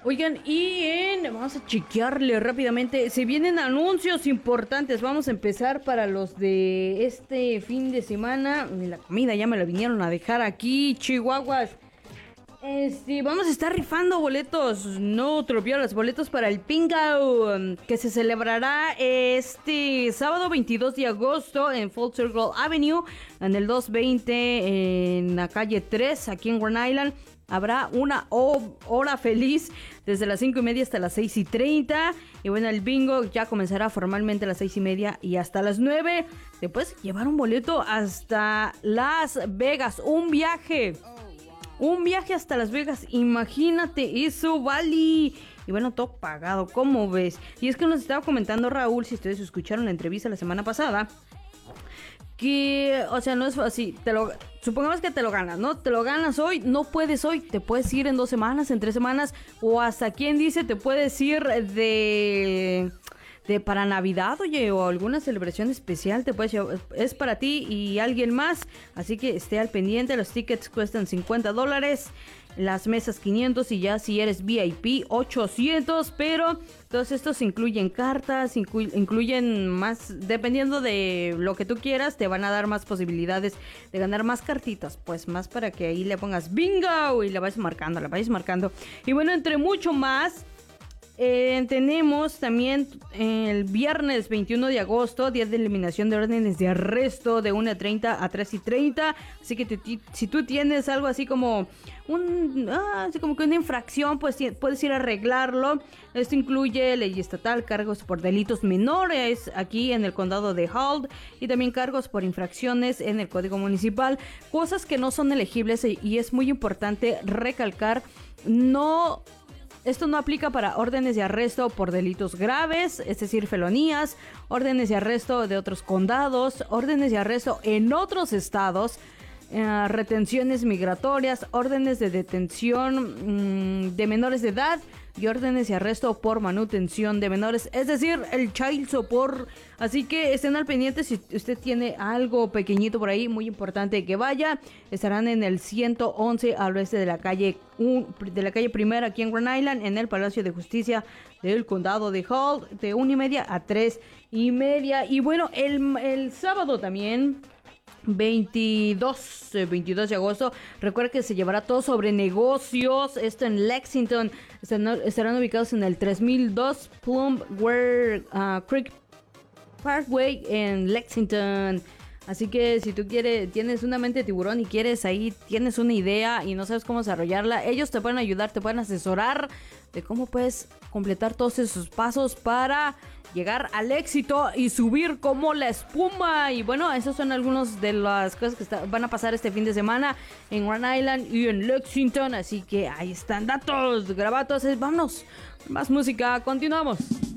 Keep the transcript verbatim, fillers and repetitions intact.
Oigan, y en, vamos a chequearle rápidamente, se vienen anuncios importantes, vamos a empezar para los de este fin de semana. La comida ya me la vinieron a dejar aquí, chihuahuas. Este, vamos a estar rifando boletos, no te lo pierdas, boletos para el Pingao, um, que se celebrará este sábado veintidós de agosto en Full Circle Avenue, en el doscientos veinte, en la calle tres, aquí en Grand Island. Habrá una hora feliz desde las cinco y media hasta las seis y treinta. Y bueno, el bingo ya comenzará formalmente a las seis y media y hasta las nueve. Te puedes llevar un boleto hasta Las Vegas, un viaje. Un viaje hasta Las Vegas, imagínate eso, vale. Y bueno, todo pagado, ¿cómo ves? Y es que nos estaba comentando Raúl, si ustedes escucharon la entrevista la semana pasada, que, o sea, no es así, te lo, supongamos que te lo ganas, ¿no? Te lo ganas hoy, no puedes hoy, te puedes ir en dos semanas, en tres semanas, o hasta quien dice te puedes ir de... de para Navidad, oye, o alguna celebración especial, te puedes llevar, es para ti y alguien más, así que esté al pendiente. Los tickets cuestan cincuenta dólares, las mesas quinientos y ya si eres V I P ochocientos, pero todos estos incluyen cartas, inclu- incluyen más, dependiendo de lo que tú quieras, te van a dar más posibilidades de ganar más cartitas, pues más para que ahí le pongas bingo y la vayas marcando, la vayas marcando. Y bueno, entre mucho más, Eh, tenemos también el viernes veintiuno de agosto, día de eliminación de órdenes de arresto de una treinta a tres y treinta. Así que te, si tú tienes algo así como un, ah, así como que una infracción, pues puedes ir a arreglarlo. Esto incluye ley estatal, cargos por delitos menores aquí en el condado de Hull y también cargos por infracciones en el código municipal. Cosas que no son elegibles y es muy importante recalcar, no... Esto no aplica para órdenes de arresto por delitos graves, es decir, felonías, órdenes de arresto de otros condados, órdenes de arresto en otros estados, eh, retenciones migratorias, órdenes de detención mmm, de menores de edad y órdenes de arresto por manutención de menores, es decir, el child support. Así que estén al pendiente si usted tiene algo pequeñito por ahí, muy importante que vaya. Estarán en el ciento once al oeste de la calle de la calle Primera aquí en Grand Island, en el Palacio de Justicia del Condado de Hull, de una y media a tres y media. Y bueno, el, el sábado también, veintidós de agosto, recuerda que se llevará todo sobre negocios, esto en Lexington. Estarán, estarán ubicados en el tres mil dos Plum uh, Creek Parkway en Lexington. Así que si tú quieres, tienes una mente de tiburón y quieres ahí, tienes una idea y no sabes cómo desarrollarla, ellos te pueden ayudar, te pueden asesorar de cómo puedes completar todos esos pasos para llegar al éxito y subir como la espuma. Y bueno, esos son algunos de las cosas que está, van a pasar este fin de semana en Grand Island y en Lexington. Así que ahí están datos, grabatos. Vámonos, más música, continuamos.